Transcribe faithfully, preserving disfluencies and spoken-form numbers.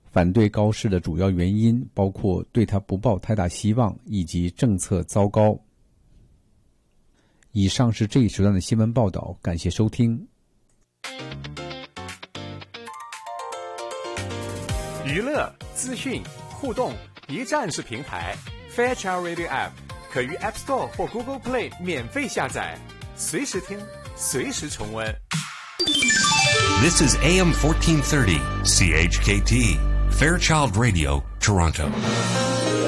反对高市的主要原因包括对他不抱太大希望以及政策糟糕。以上是这一时段的新闻报道，感谢收听。 娱乐、资讯、互动，一站式平台 Fairchild Radio App 可于 App Store 或 Google Play 免费下载，随时听，随时重温。 This is A M fourteen thirty, C H K T, Fairchild Radio, Toronto.